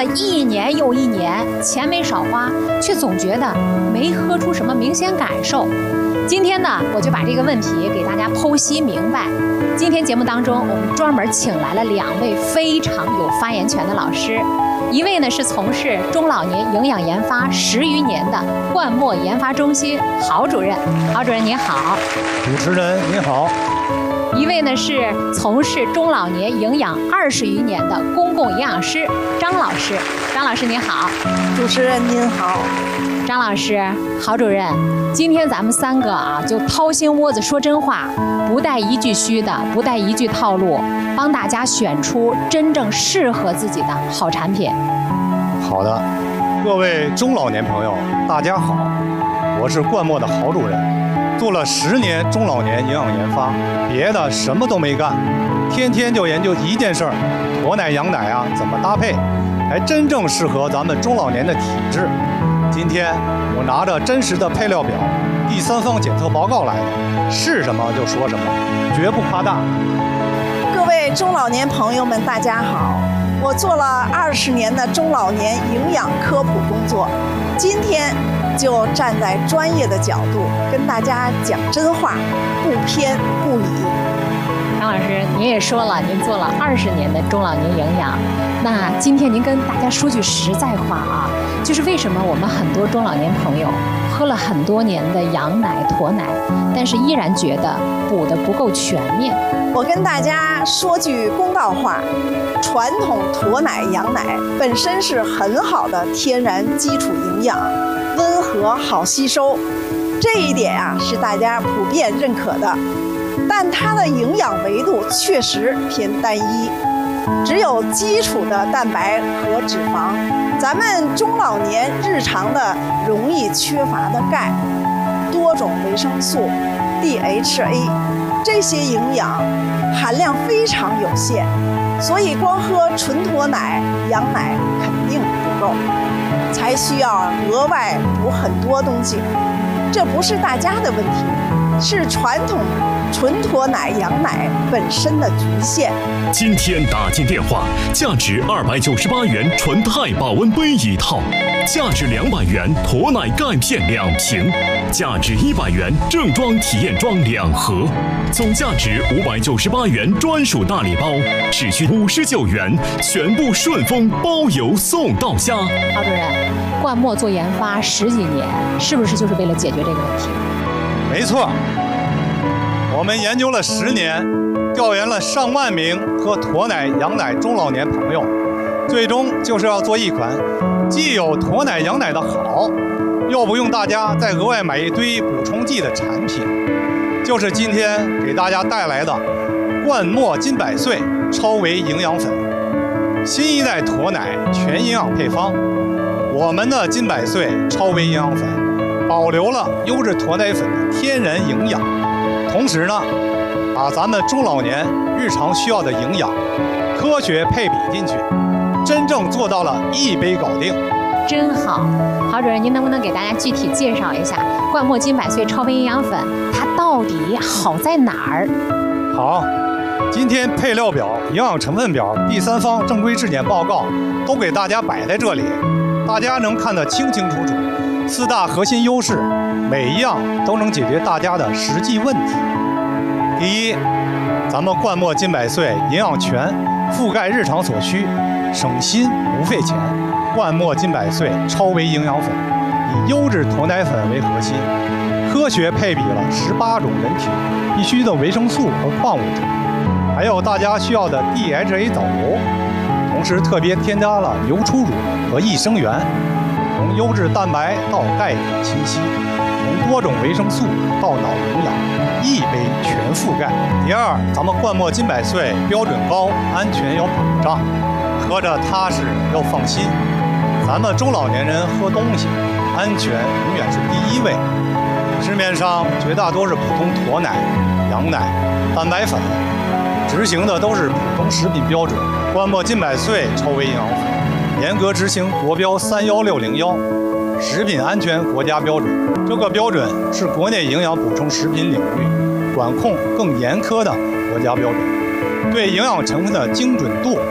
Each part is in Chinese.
了一年又一年，钱没少花，却总觉得没喝出什么明显感受。今天呢，我就把这个问题给大家剖析明白。今天节目当中，我们专门请来了2位非常有发言权的老师，一位呢是从事中老年营养研发10余年的冠墨研发中心郝主任，郝主任您好。 主持人您好。 一位呢是从事中老年营养20余年的公共营养师张老师，张老师您好。 主持人您好。 张老师，郝主任，今天咱们3个就掏心窝子说真话，不带一句虚的，不带一句套路，帮大家选出真正适合自己的好产品。 好的，各位中老年朋友，大家好，我是冠墨的郝主任，做了10年中老年营养研发，别的什么都没干，天天就研究一件事儿，驼奶羊奶怎么搭配，才真正适合咱们中老年的体质。今天我拿着真实的配料表、第3方检测报告来的，是什么就说什么，绝不夸大。 各位中老年朋友们，大家好，我做了20年的中老年营养科普工作，今天就站在专业的角度跟大家讲真话，不偏不倚。 张老师，您也说了，您做了20年的中老年营养，那今天您跟大家说句实在话就是为什么我们很多中老年朋友喝了很多年的羊奶、驼奶，但是依然觉得补得不够全面？ 我跟大家说句公道话，传统驼奶、羊奶本身是很好的天然基础营养，温和好吸收，这一点是大家普遍认可的。但它的营养维度确实偏单一，只有基础的蛋白和脂肪，咱们中老年日常的容易缺乏的钙、多种维生素、DHA， 这些营养含量非常有限，所以光喝纯驼奶、羊奶肯定不够，才需要额外补很多东西。这不是大家的问题，是传统纯驼奶、羊奶本身的局限。 今天打进电话，价值298元纯钛保温杯1套，价值200元驼奶钙片2瓶，价值100元正装体验装2盒，总价值598元专属大礼包，只需59元，全部顺丰包邮送到家。 郝主任，冠墨做研发10几年，是不是就是为了解决这个问题？ 没错，我们研究了10年，调研了上万名喝驼奶、羊奶中老年朋友，最终就是要做一款既有驼奶、羊奶的好，又不用大家再额外买一堆补充剂的产品，就是今天给大家带来的冠墨金百岁超维营养粉，新一代驼奶全营养配方。我们的金百岁超维营养粉保留了优质驼奶粉的天然营养，同时呢，把咱们中老年日常需要的营养科学配比进去，真正做到了一杯搞定。 真好，郝主任，您能不能给大家具体介绍一下冠墨金百岁超维营养粉它到底好在哪儿？ 好，今天配料表、营养成分表、第3方正规质检报告都给大家摆在这里，大家能看得清清楚楚。4大核心优势，每一样都能解决大家的实际问题。第一，咱们冠墨金百岁营养全，覆盖日常所需，省心不费钱。冠墨金百岁超维营养粉以优质驼奶粉为核心，科学配比了18种人体必需的维生素和矿物质，还有大家需要的 DHA 藻油，同时特别添加了牛初乳和益生元，从优质蛋白到钙铁锌硒，从多种维生素到脑营养，一杯全覆盖。第二，咱们冠墨金百岁标准高，安全有保障，喝着踏实又放心。咱们中老年人喝东西，安全永远是第1位。市面上绝大多数普通驼奶、羊奶、蛋白粉，执行的都是普通食品标准。冠墨金百岁超维营养粉严格执行国标31601食品安全国家标准，这个标准是国内营养补充食品领域管控更严苛的国家标准，对营养成分的精准度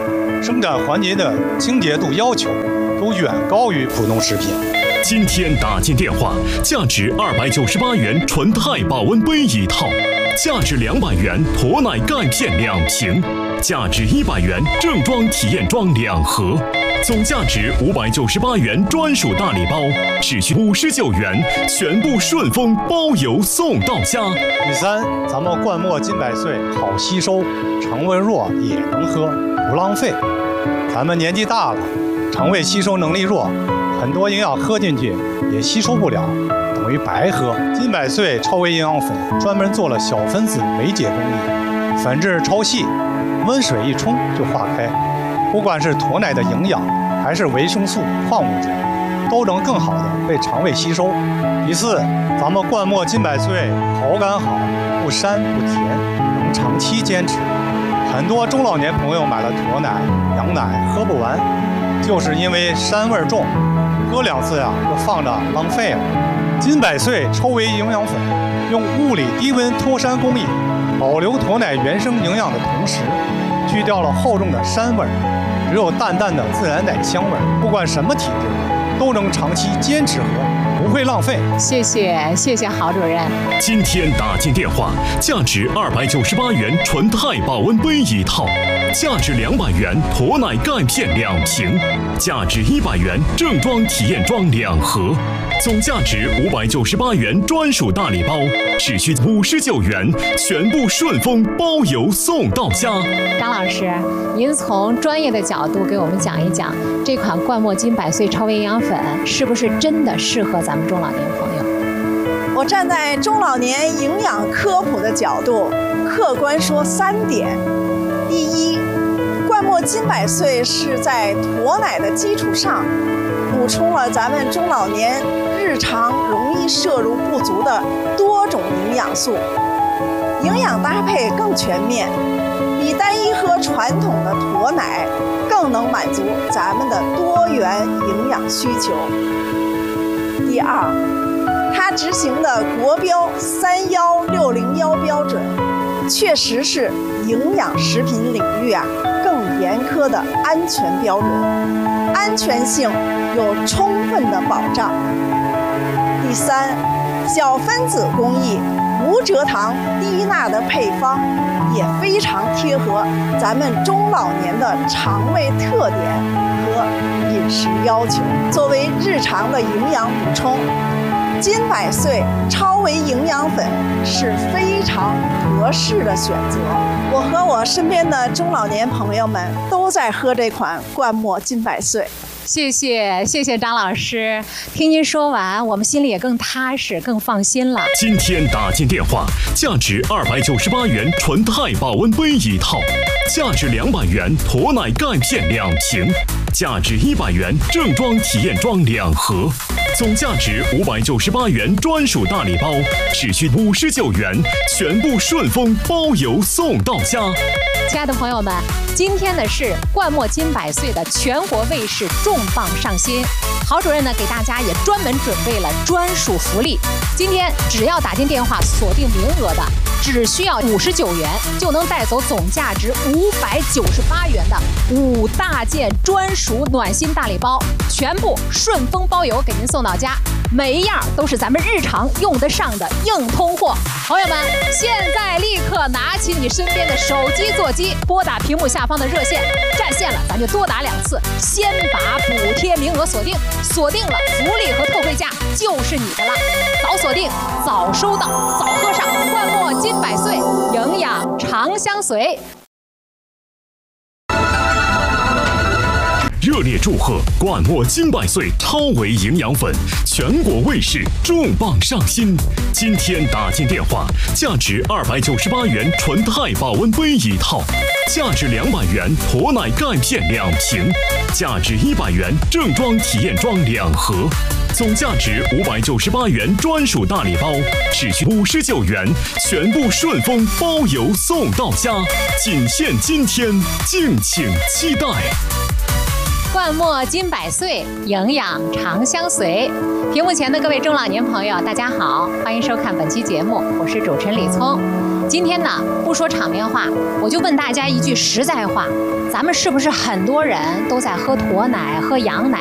生产环节的清洁度要求都远高于普通食品。 今天打进电话，价值298元纯钛保温杯一套，价值200元驼奶钙片2瓶，价值100元正装体验装2盒，总价值598元专属大礼包，只需59元，全部顺丰包邮送到家。 第三，咱们灌墨金百岁好吸收，肠胃弱也能喝，不浪费。咱们年纪大了，肠胃吸收能力弱，很多营养喝进去也吸收不了，等于白喝。金百岁超微营养粉专门做了小分子酶解工艺，粉质超细，温水一冲就化开。不管是驼奶的营养，还是维生素、矿物质，都能更好的被肠胃吸收。第四，咱们灌墨金百岁口感好，不膻不甜，能长期坚持。很多中老年朋友买了驼奶、羊奶喝不完，就是因为膻味重，喝2次就放着浪费了。金百岁超微营养粉用物理低温脱膻工艺，保留驼奶原生营养的同时，去掉了厚重的膻味，只有淡淡的自然奶香味，不管什么体质都能长期坚持喝，不会浪费。 谢谢郝主任。 今天打进电话，价值298元纯钛保温杯一套，价值200元驼奶钙片2瓶，价值100元正装体验装2盒，总价值598元专属大礼包，只需59元，全部顺丰包邮送到家。 张老师，您从专业的角度给我们讲一讲，这款灌墨金百岁超微营养粉是不是真的适合咱们中老年朋友？ 我站在中老年营养科普的角度，客观说3点。第一，灌墨金百岁是在驼奶的基础上，补充了咱们中老年日常容易摄入不足的多种营养素，营养搭配更全面，比单一喝传统的驼奶更能满足咱们的多元营养需求。第二，它执行的国标31601标准，确实是营养食品领域更严苛的安全标准，安全性有充分的保障。第三，小分子工艺、无蔗糖、低钠的配方也非常贴合咱们中老年的肠胃特点和饮食要求。作为日常的营养补充，金百岁超微营养粉是非常合适的选择。我和我身边的中老年朋友们都在喝这款灌墨金百岁。 谢谢张老师，听您说完，我们心里也更踏实、更放心了。 今天打进电话，价值298元纯钛保温杯一套，价值200元驼奶钙片2瓶，价值100元正装体验装2盒，总价值598元专属大礼包，只需59元，全部顺丰包邮送到家。 亲爱的朋友们，今天呢是灌墨金百岁的全国卫士重磅上新，郝主任呢给大家也专门准备了专属福利。今天只要打进电话锁定名额的，只需要59元就能带走总价值598元的5大件专属暖心大礼包，全部顺丰包邮给您送到家，每一样都是咱们日常用得上的硬通货。朋友们，现在立刻拿起你身边的手机座机，拨打屏幕下方的热线，占线了咱就多打2次，先把补贴名额锁定，锁定了福利和特惠价就是你的了。早锁定，早收到，早喝上灌墨金百岁，营养长相随。 热烈祝贺灌墨金百岁超微营养粉全国卫士重磅上新！今天打进电话，价值298元纯钛保温杯一套，价值200元驼奶钙片2瓶，价值100元正装体验装2盒，总价值598元专属大礼包，只需59元，全部顺丰包邮送到家，仅限今天，敬请期待。 灌墨金百岁，营养长相随。屏幕前的各位中老年朋友，大家好，欢迎收看本期节目，我是主持人李聪。 今天呢，不说场面话，我就问大家一句实在话：咱们是不是很多人都在喝驼奶、喝羊奶、